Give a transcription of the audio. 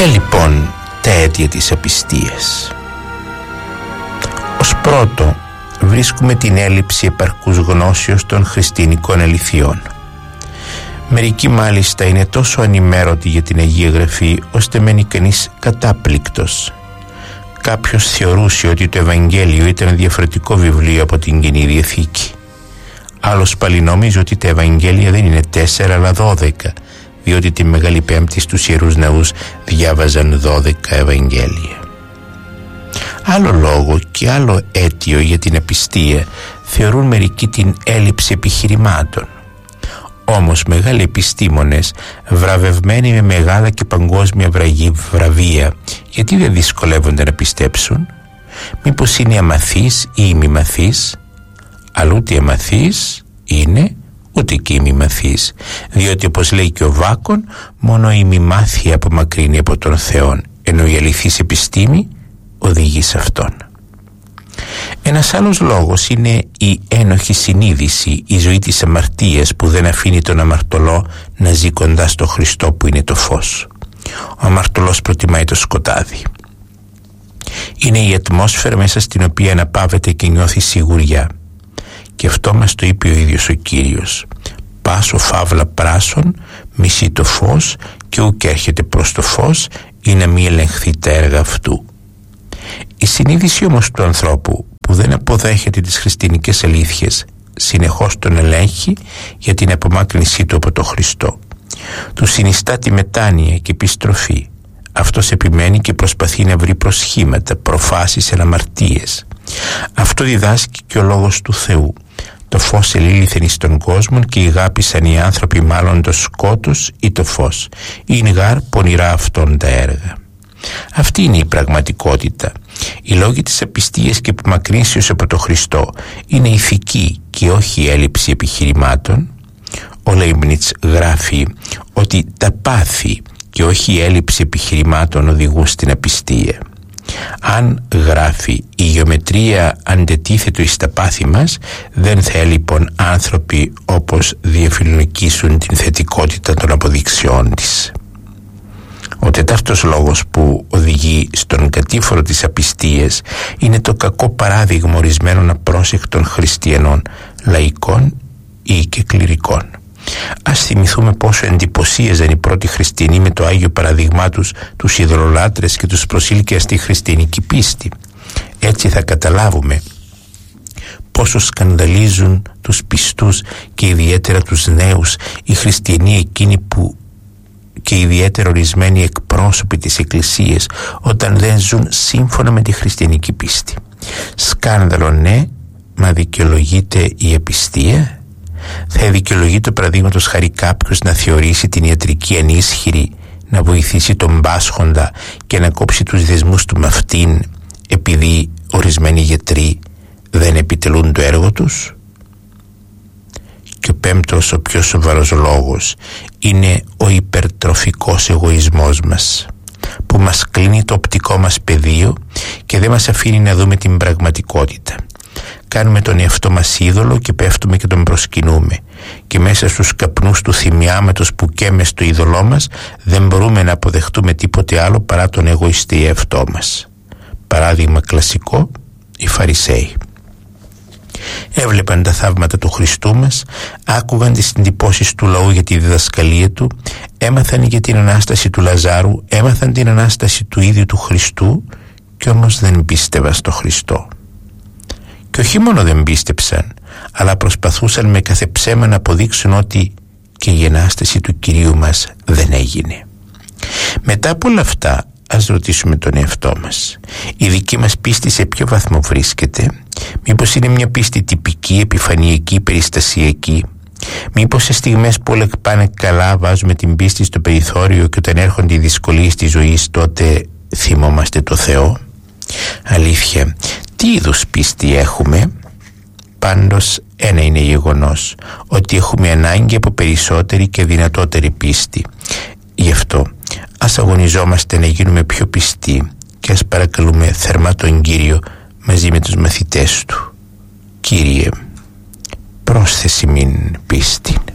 Ποια λοιπόν τα αίτια της απιστίας? Ως πρώτο βρίσκουμε την έλλειψη επαρκούς γνώσεως των χριστιανικών αληθιών. Μερικοί μάλιστα είναι τόσο ανημέρωτοι για την Αγία Γραφή ώστε μένει κανείς κατάπληκτος. Κάποιος θεωρούσε ότι το Ευαγγέλιο ήταν διαφορετικό βιβλίο από την Καινή Διαθήκη. Άλλος πάλι νόμιζε ότι τα Ευαγγέλια δεν είναι 4 αλλά 12, διότι τη Μεγάλη Πέμπτη στους Ιερούς Ναούς διάβαζαν 12 Ευαγγέλια. Άλλο λόγο και άλλο αίτιο για την απιστία θεωρούν μερικοί την έλλειψη επιχειρημάτων. Όμως μεγάλοι επιστήμονες, βραβευμένοι με μεγάλα και παγκόσμια βραβεία, γιατί δεν δυσκολεύονται να πιστέψουν? Μήπως είναι αμαθείς ή ημιμαθείς? Αλλά ούτε αμαθείς είναι, ούτε και ημιμαθείς, διότι όπως λέει και ο Βάκων, μόνο η ημιμάθεια απομακρύνει από τον Θεόν, ενώ η αληθής επιστήμη οδηγεί σε Αυτόν. Ένας άλλος λόγος είναι η ένοχη συνείδηση, η ζωή της αμαρτίας που δεν αφήνει τον αμαρτωλό να ζει κοντά στο Χριστό που είναι το φως. Ο αμαρτωλός προτιμάει το σκοτάδι. Είναι η ατμόσφαιρα μέσα στην οποία αναπαύεται και νιώθει σιγουριά. Και αυτό μας το είπε ο ίδιος ο Κύριος. Πάσο φαύλα πράσον, μισεί το φως και ουκ έρχεται προς το φως ή να μη ελεγχθεί τα έργα αυτού. Η συνείδηση όμως του ανθρώπου που δεν αποδέχεται τις χριστιανικές αλήθειες συνεχώς τον ελέγχει για την απομάκρυνσή του από τον Χριστό. Του συνιστά τη μετάνοια και επιστροφή. Αυτός επιμένει και προσπαθεί να βρει προσχήματα, προφάσεις, αμαρτίες. Αυτό διδάσκει και ο Λόγος του Θεού. Το φως ελήλυθεν εις τον κόσμο και ηγάπησαν οι άνθρωποι μάλλον το σκότος ή το φως. Είναι γάρ πονηρά αυτών τα έργα. Αυτή είναι η πραγματικότητα. Οι λόγοι της απιστίας και απομακρύνσεως από τον Χριστό είναι ηθική και όχι η έλλειψη επιχειρημάτων. Ο Λέιμπνιτς γράφει ότι τα πάθη και όχι η έλλειψη επιχειρημάτων οδηγούν στην απιστία. Αν, γράφει, η γεωμετρία αντετίθετο εις τα πάθη μας, δεν θα λοιπόν άνθρωποι όπως διαφιλονικήσουν την θετικότητα των αποδειξιών της. Ο τετάρτος λόγος που οδηγεί στον κατήφορο της απιστίας είναι το κακό παράδειγμα ορισμένων απρόσεκτων χριστιανών, λαϊκών ή και κληρικών. Ας θυμηθούμε πόσο εντυπωσίαζαν οι πρώτοι χριστιανοί με το Άγιο παραδείγμά τους ειδωλολάτρες και τους προσήλκε στη χριστιανική πίστη. Έτσι θα καταλάβουμε πόσο σκανδαλίζουν τους πιστούς και ιδιαίτερα τους νέους οι χριστιανοί εκείνοι που και ιδιαίτερα ορισμένοι εκπρόσωποι της Εκκλησίας όταν δεν ζουν σύμφωνα με τη χριστιανική πίστη. Σκάνδαλο ναι, μα δικαιολογείται η απιστία? Θα δικαιολογείται παραδείγματος χάρη κάποιος να θεωρήσει την ιατρική ανίσχυρη, να βοηθήσει τον πάσχοντα και να κόψει τους δεσμούς του με αυτήν επειδή ορισμένοι γιατροί δεν επιτελούν το έργο τους? Και ο πέμπτος, ο πιο σοβαρός λόγος είναι ο υπερτροφικός εγωισμός μας, που μας κλείνει το οπτικό μας πεδίο και δεν μας αφήνει να δούμε την πραγματικότητα. Κάνουμε τον εαυτό μας είδωλο και πέφτουμε και τον προσκυνούμε, και μέσα στους καπνούς του θυμιάματος που καίμε στο είδωλό μας δεν μπορούμε να αποδεχτούμε τίποτε άλλο παρά τον εγωιστή εαυτό μας. Παράδειγμα κλασικό, οι Φαρισαίοι. Έβλεπαν τα θαύματα του Χριστού μας, άκουγαν τις εντυπώσεις του λαού για τη διδασκαλία του, έμαθαν για την Ανάσταση του Λαζάρου, έμαθαν την Ανάσταση του ίδιου του Χριστού, και όμως δεν πίστευαν στο Χριστό. Και όχι μόνο δεν πίστεψαν, αλλά προσπαθούσαν με κάθε ψέμα να αποδείξουν ότι και η Ανάσταση του Κυρίου μας δεν έγινε. Μετά από όλα αυτά, ας ρωτήσουμε τον εαυτό μας. Η δική μας πίστη σε ποιο βαθμό βρίσκεται? Μήπως είναι μια πίστη τυπική, επιφανειακή, περιστασιακή? Μήπως σε στιγμές που όλα πάνε καλά βάζουμε την πίστη στο περιθώριο και όταν έρχονται οι δυσκολίες της ζωής τότε θυμόμαστε το Θεό? Αλήθεια, τι είδους πίστη έχουμε? Πάντως ένα είναι γεγονός, ότι έχουμε ανάγκη από περισσότερη και δυνατότερη πίστη. Γι' αυτό ας αγωνιζόμαστε να γίνουμε πιο πιστοί και ας παρακαλούμε θερμά τον Κύριο μαζί με τους μαθητές του. Κύριε, πρόσθεση μην πίστη.